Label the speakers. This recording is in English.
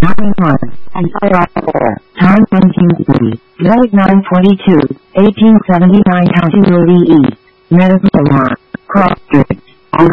Speaker 1: 9-1, and fire. Time 1940. Late 9:42, 1879 County Road E. Medical Alarm. Cross Street.